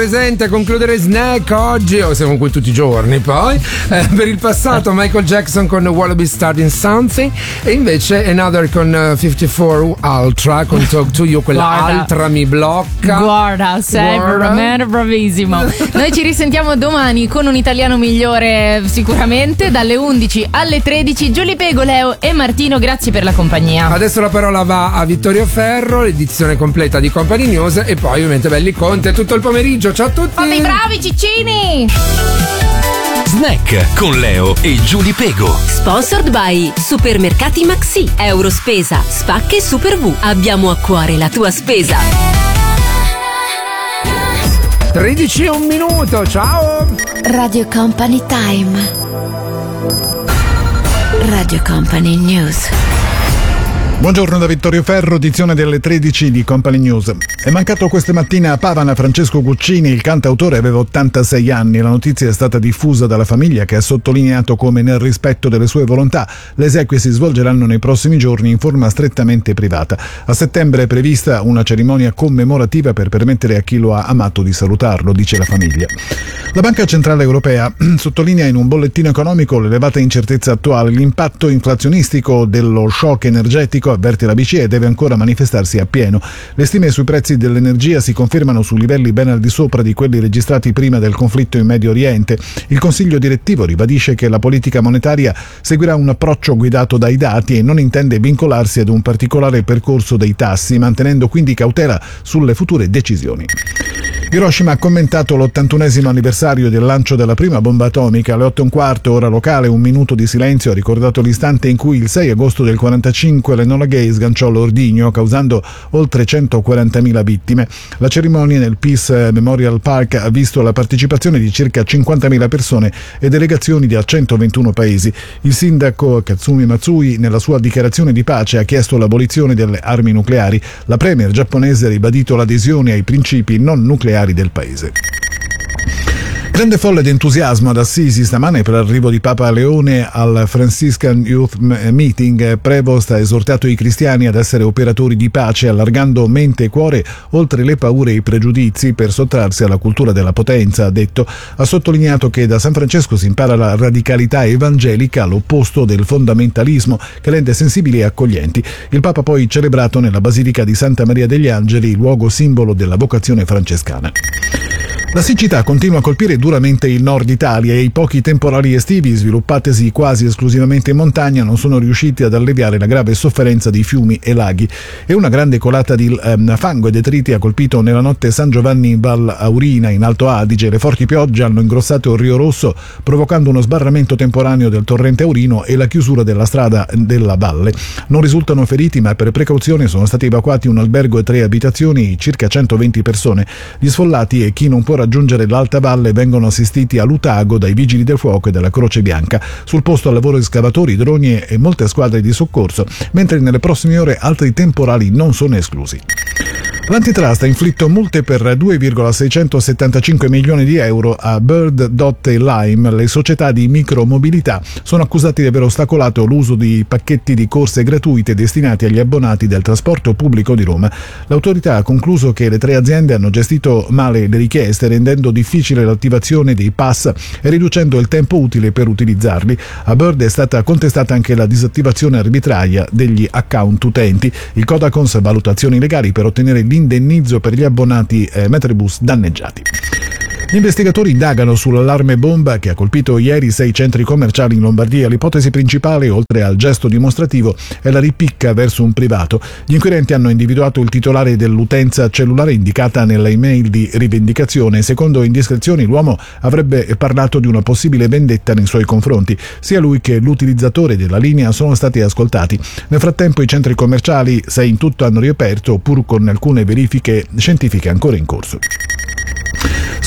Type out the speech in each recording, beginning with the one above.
Presente a concludere Snack oggi, o siamo qui tutti i giorni poi, per il passato Michael Jackson con Wallaby Starting Something e invece Another con 54 Ultra con Talk to You, quella altra mi blocca. Guarda, sei veramente bravissimo. Noi ci risentiamo domani con un italiano migliore sicuramente, dalle 11 alle 13. Giulia Pego, Leo e Martino, grazie per la compagnia. Adesso la parola va a Vittorio Ferro, l'edizione completa di Company News e poi ovviamente Belli Conte tutto il pomeriggio. Ciao a tutti! Fate i bravi ciccini! Snack con Leo e Giulia Pego. Sponsored by Supermercati Maxi, Eurospesa, Spacche e Super V. Abbiamo a cuore la tua spesa. 13 e un minuto, ciao! Radio Company Time. Radio Company News. Buongiorno da Vittorio Ferro, edizione delle 13 di Company News. È mancato questa mattina a Pavana Francesco Guccini, il cantautore aveva 86 anni. La notizia è stata diffusa dalla famiglia che ha sottolineato come nel rispetto delle sue volontà le esequie si svolgeranno nei prossimi giorni in forma strettamente privata. A settembre è prevista una cerimonia commemorativa per permettere a chi lo ha amato di salutarlo, dice la famiglia. La Banca Centrale Europea sottolinea in un bollettino economico l'elevata incertezza attuale, l'impatto inflazionistico dello shock energetico, avverte la BCE, deve ancora manifestarsi appieno. Le stime sui prezzi dell'energia si confermano su livelli ben al di sopra di quelli registrati prima del conflitto in Medio Oriente. Il Consiglio direttivo ribadisce che la politica monetaria seguirà un approccio guidato dai dati e non intende vincolarsi ad un particolare percorso dei tassi, mantenendo quindi cautela sulle future decisioni. Hiroshima ha commentato l'81esimo anniversario del lancio della prima bomba atomica. Alle 8:15 ora locale, un minuto di silenzio ha ricordato l'istante in cui il 6 agosto del 45 l'Enola Gay sganciò l'ordigno, causando oltre 140.000 vittime. La cerimonia nel Peace Memorial Park ha visto la partecipazione di circa 50.000 persone e delegazioni da 121 paesi. Il sindaco Katsumi Matsui, nella sua dichiarazione di pace, ha chiesto l'abolizione delle armi nucleari. La premier giapponese ha ribadito l'adesione ai principi non nucleari del paese. Grande folla ed entusiasmo ad Assisi stamane per l'arrivo di Papa Leone al Franciscan Youth Meeting. Prevost ha esortato i cristiani ad essere operatori di pace, allargando mente e cuore oltre le paure e i pregiudizi per sottrarsi alla cultura della potenza, ha detto. Ha sottolineato che da San Francesco si impara la radicalità evangelica, l'opposto del fondamentalismo, che rende sensibili e accoglienti. Il Papa poi celebrato nella Basilica di Santa Maria degli Angeli, luogo simbolo della vocazione francescana. La siccità continua a colpire duramente il nord Italia e i pochi temporali estivi, sviluppatesi quasi esclusivamente in montagna, non sono riusciti ad alleviare la grave sofferenza di fiumi e laghi. E una grande colata di fango e detriti ha colpito nella notte San Giovanni Val Aurina in Alto Adige. Le forti piogge hanno ingrossato il Rio Rosso, provocando uno sbarramento temporaneo del torrente Aurino e la chiusura della strada della valle. Non risultano feriti, ma per precauzione sono stati evacuati un albergo e 3 abitazioni, circa 120 persone. Gli sfollati e chi non può raggiungere l'Alta Valle vengono assistiti a Lutago dai vigili del fuoco e dalla Croce Bianca. Sul posto al lavoro escavatori, droni e molte squadre di soccorso, mentre nelle prossime ore altri temporali non sono esclusi. L'antitrust ha inflitto multe per 2,675 milioni di euro a Bird, Dot e Lime. Le società di micromobilità sono accusate di aver ostacolato l'uso di pacchetti di corse gratuite destinati agli abbonati del trasporto pubblico di Roma. L'autorità ha concluso che le 3 aziende hanno gestito male le richieste, rendendo difficile l'attivazione dei pass e riducendo il tempo utile per utilizzarli. A Bird è stata contestata anche la disattivazione arbitraria degli account utenti. Il Codacons valuta azioni legali per ottenere l'indennizzo per gli abbonati Metrobus danneggiati. Gli investigatori indagano sull'allarme bomba che ha colpito ieri 6 centri commerciali in Lombardia. L'ipotesi principale, oltre al gesto dimostrativo, è la ripicca verso un privato. Gli inquirenti hanno individuato il titolare dell'utenza cellulare indicata nella email di rivendicazione. Secondo indiscrezioni, l'uomo avrebbe parlato di una possibile vendetta nei suoi confronti. Sia lui che l'utilizzatore della linea sono stati ascoltati. Nel frattempo i centri commerciali, 6 in tutto, hanno riaperto, pur con alcune verifiche scientifiche ancora in corso.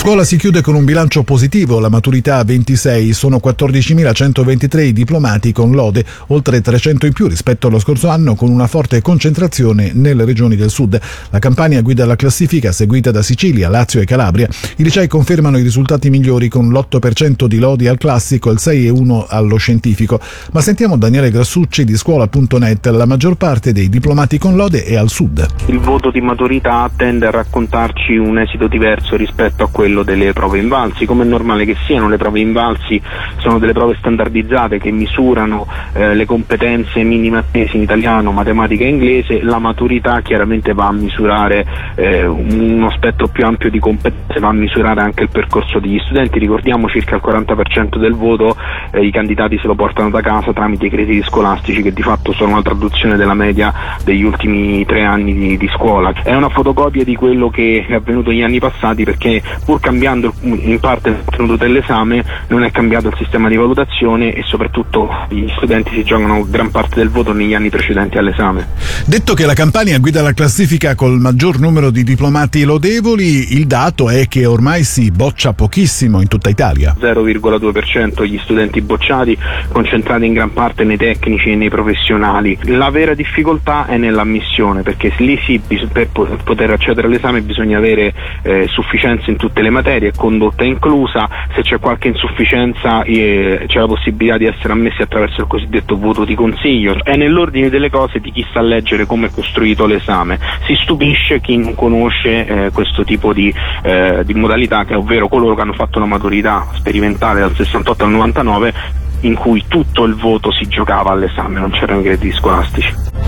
scuola si chiude con un bilancio positivo, la maturità a 26, sono 14.123 i diplomati con lode, oltre 300 in più rispetto allo scorso anno, con una forte concentrazione nelle regioni del sud. La Campania guida la classifica, seguita da Sicilia, Lazio e Calabria. I licei confermano i risultati migliori con l'8% di lodi al classico e il 6,1% allo scientifico. Ma sentiamo Daniele Grassucci di scuola.net, la maggior parte dei diplomati con lode è al sud. Il voto di maturità tende a raccontarci un esito diverso rispetto a quello delle prove invalsi. Come è normale che siano, le prove invalsi sono delle prove standardizzate che misurano le competenze minime attese in italiano, matematica e inglese. La maturità chiaramente va a misurare uno spettro più ampio di competenze, va a misurare anche il percorso degli studenti. Ricordiamo circa il 40% del voto i candidati se lo portano da casa tramite i crediti scolastici, che di fatto sono una traduzione della media degli ultimi 3 anni di scuola. È una fotocopia di quello che è avvenuto negli anni passati, perché pur cambiando in parte il contenuto dell'esame non è cambiato il sistema di valutazione e soprattutto gli studenti si giocano gran parte del voto negli anni precedenti all'esame. Detto che la Campania guida la classifica col maggior numero di diplomati lodevoli, il dato è che ormai si boccia pochissimo in tutta Italia. 0,2% gli studenti bocciati, concentrati in gran parte nei tecnici e nei professionali. La vera difficoltà è nell'ammissione, perché lì sì, per poter accedere all'esame bisogna avere sufficienza in tutte le materie, condotta inclusa. Se c'è qualche insufficienza c'è la possibilità di essere ammessi attraverso il cosiddetto voto di consiglio. È nell'ordine delle cose di chi sa leggere come è costruito l'esame. Si stupisce chi non conosce questo tipo di modalità, che ovvero coloro che hanno fatto una maturità sperimentale dal 68 al 99, in cui tutto il voto si giocava all'esame, non c'erano i crediti scolastici.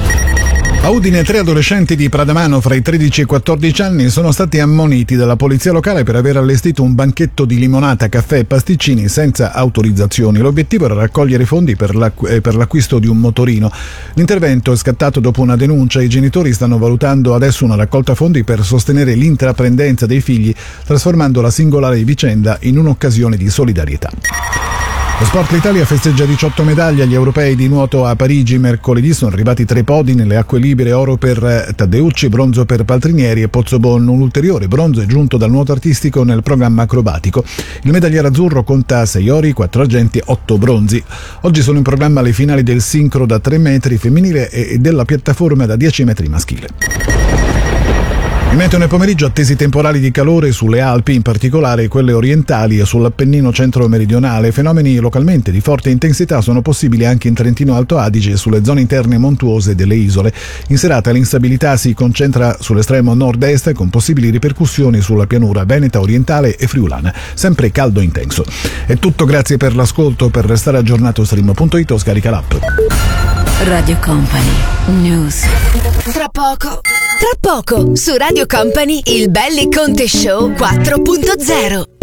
A Udine 3 adolescenti di Pradamano fra i 13 e i 14 anni sono stati ammoniti dalla polizia locale per aver allestito un banchetto di limonata, caffè e pasticcini senza autorizzazioni. L'obiettivo era raccogliere fondi per l'acquisto di un motorino. L'intervento è scattato dopo una denuncia. I genitori stanno valutando adesso una raccolta fondi per sostenere l'intraprendenza dei figli, trasformando la singolare vicenda in un'occasione di solidarietà. Lo Sport, l'Italia festeggia 18 medaglie agli europei di nuoto a Parigi. Mercoledì sono arrivati 3 podi nelle acque libere: oro per Taddeucci, bronzo per Paltrinieri e Pozzobon. Un ulteriore bronzo è giunto dal nuoto artistico nel programma acrobatico. Il medagliere azzurro conta 6 ori, 4 argenti e 8 bronzi. Oggi sono in programma le finali del sincro da 3 metri femminile e della piattaforma da 10 metri maschile. Il meteo nel pomeriggio: attesi temporali di calore sulle Alpi, in particolare quelle orientali, e sull'Appennino centro-meridionale. Fenomeni localmente di forte intensità sono possibili anche in Trentino Alto Adige e sulle zone interne montuose delle isole. In serata l'instabilità si concentra sull'estremo nord-est, con possibili ripercussioni sulla pianura veneta orientale e friulana. Sempre caldo intenso. È tutto, grazie per l'ascolto. Per restare aggiornato stream.it o scarica l'app. Radio Company News. Tra poco su Radio Company il Belli Conte Show 4.0.